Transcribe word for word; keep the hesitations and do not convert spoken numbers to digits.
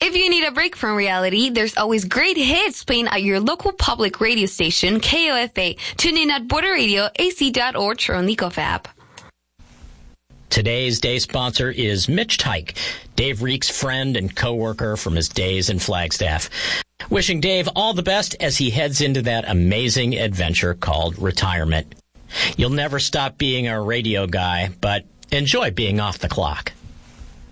If you need a break from reality, there's always great hits playing at your local public radio station, K O F A. Tune in at border radio a c dot org or on the G O F app. Today's day sponsor is Mitch Tyke, Dave Reek's friend and co-worker from his days in Flagstaff. Wishing Dave all the best as he heads into that amazing adventure called retirement. You'll never stop being a radio guy, but enjoy being off the clock.